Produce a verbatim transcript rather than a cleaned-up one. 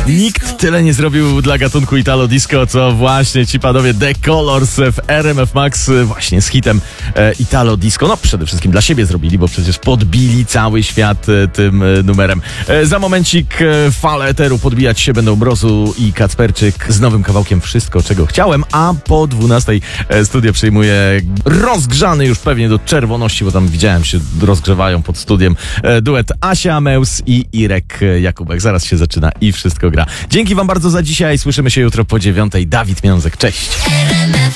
Nikt tyle nie zrobił dla gatunku Italo Disco, co właśnie ci panowie The Colors w R M F Max właśnie z hitem e, Italo Disco. No przede wszystkim dla siebie zrobili, bo przecież podbili cały świat e, tym e, numerem. E, za momencik e, fale eteru podbijać się będą Mrozu i Kacperczyk z nowym kawałkiem Wszystko, czego chciałem, a po dwunastej e, studio przyjmuje rozgrzany już pewnie do czerwoności, bo tam widziałem się rozgrzewają pod studiem e, duet Asia Meus i Irek Jakubek. Zaraz się zaczyna i wszystko gra. Dzięki wam bardzo za dzisiaj. Słyszymy się jutro po dziewiątej. Dawid Miązek, cześć.